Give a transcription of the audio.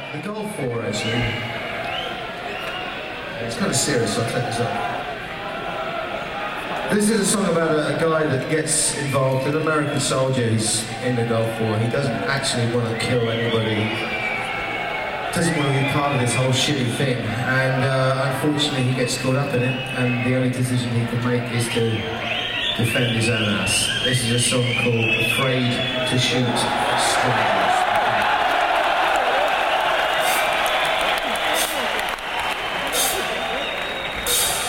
The Gulf War, actually. It's kind of serious, so I'll take this up. This is a song about a guy that gets involved, an American soldier who's in the Gulf War. He doesn't actually want to kill anybody. Doesn't want to be part of this whole shitty thing. And unfortunately he gets caught up in it, and the only decision he can make is to defend his own ass. This is a song called Afraid to Shoot Strangers.